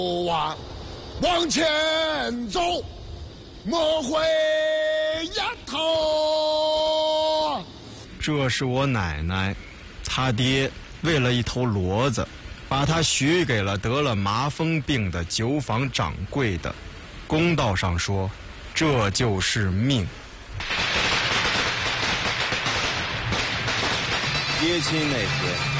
啊，往前走，莫回呀头。 这是我奶奶，她爹为了一头骡子，把她许给了得了麻风病的酒坊掌柜的。公道上说，这就是命。 接亲那天，